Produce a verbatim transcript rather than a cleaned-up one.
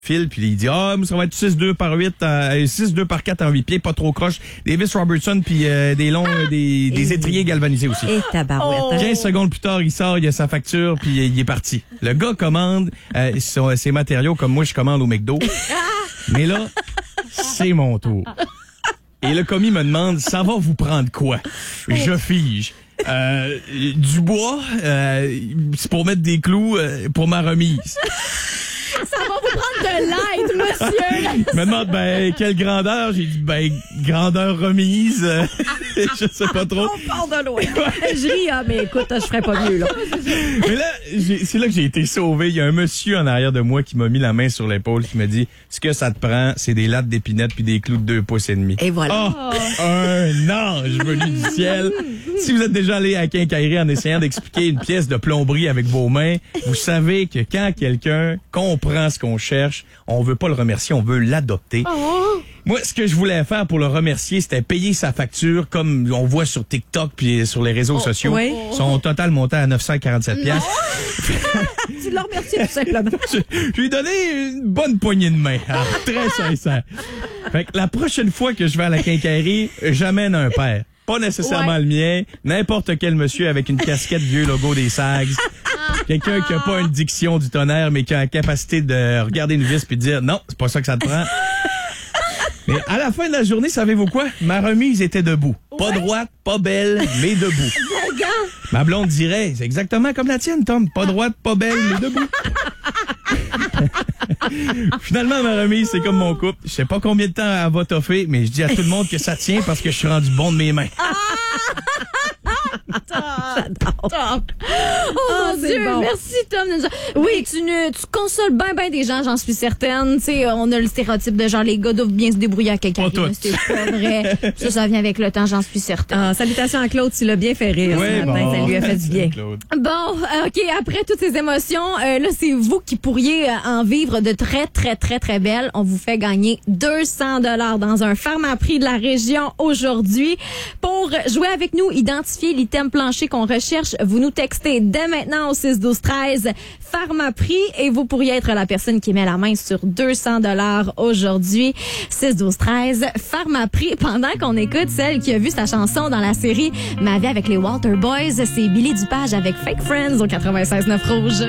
Phil, puis il dit, ah, ça va être six deux par huit, euh, six deux par quatre en huit pieds, pas trop croche. Davis Robertson, puis euh, des longs, euh, des, des étriers galvanisés aussi. Et tabarouette. quinze secondes plus tard, il sort, il a sa facture, puis il est parti. Le gars commande euh, son, ses matériaux comme moi, je commande au McDo. Mais là, c'est mon tour. Et le commis me demande, ça va vous prendre quoi? Je fige. Euh, du bois, euh, c'est pour mettre des clous euh, pour ma remise. Ça va vous prendre de l'aide, monsieur. Il me demande, ben, quelle grandeur? J'ai dit, ben, grandeur remise. Euh, je sais pas trop. On part de loin. Je ris, hein, mais écoute, je ferais pas mieux, là. Mais là, j'ai, c'est là que j'ai été sauvé. Il y a un monsieur en arrière de moi qui m'a mis la main sur l'épaule, qui m'a dit, ce que ça te prend, c'est des lattes d'épinettes puis des clous de deux pouces et demi. Et voilà. Oh, un ange venu du ciel. Si vous êtes déjà allé à Quincaillerie en essayant d'expliquer une pièce de plomberie avec vos mains, vous savez que quand quelqu'un comprend ce qu'on cherche, on veut pas le remercier, on veut l'adopter. Oh. Moi, ce que je voulais faire pour le remercier, c'était payer sa facture comme on voit sur TikTok puis sur les réseaux Oh, sociaux. oui. Son total montait à neuf cent quarante-sept piastres. Tu le remercies tout simplement. Je, je lui ai donné une bonne poignée de main. Alors, très sincère. Fait que la prochaine fois que je vais à la quincaillerie, j'amène un père. Pas nécessairement Ouais. le mien, n'importe quel monsieur avec une casquette vieux logo des Sags. Quelqu'un qui a pas une diction du tonnerre, mais qui a la capacité de regarder une vis puis de dire non, c'est pas ça que ça te prend. Mais à la fin de la journée, savez-vous quoi? Ma remise était debout. Pas droite, pas belle, mais debout. Ma blonde dirait, c'est exactement comme la tienne, Tom. Pas droite, pas belle, mais debout. Finalement, ma remise, c'est comme mon couple. Je sais pas combien de temps elle va toffer, mais je dis à tout le monde que ça tient parce que je suis rendu bon de mes mains. Top. Oh, Ah, mon c'est Dieu, bon. merci Tom. de nous a- Oui, tu, ne, tu consoles bien ben des gens, j'en suis certaine. Tu sais, on a le stéréotype de genre les gars doivent bien se débrouiller à quelqu'un. Pas toutes. C'est pas vrai. Ça, ça vient avec le temps, j'en suis certaine. Ah, salutations à Claude, tu l'as bien fait rire Oui, ce matin, bon. ça lui a fait du bien. Claude. Bon, euh, OK, après toutes ces émotions, euh, là, c'est vous qui pourriez euh, en vivre de très, très, très, très belles. On vous fait gagner deux cents dollars dans un Pharmaprix de la région aujourd'hui. Pour jouer avec nous, identifier l'item plancher qu'on recherche, vous nous textez dès maintenant au six douze treize Pharmaprix et vous pourriez être la personne qui met la main sur deux cents dollars aujourd'hui. six douze treize Pharmaprix. Pendant qu'on écoute celle qui a vu sa chanson dans la série Ma vie avec les Walter Boys, c'est Billy Dupage avec Fake Friends au quatre-vingt-seize neuf Rouge.